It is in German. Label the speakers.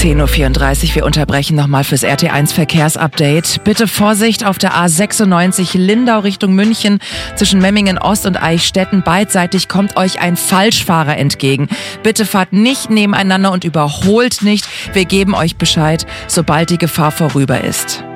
Speaker 1: 10.34 Uhr, wir unterbrechen nochmal fürs RT1 Verkehrsupdate. Bitte Vorsicht auf der A96 Lindau Richtung München zwischen Memmingen Ost und Eichstätten. Beidseitig kommt euch ein Falschfahrer entgegen. Bitte fahrt nicht nebeneinander und überholt nicht. Wir geben euch Bescheid, sobald die Gefahr vorüber ist.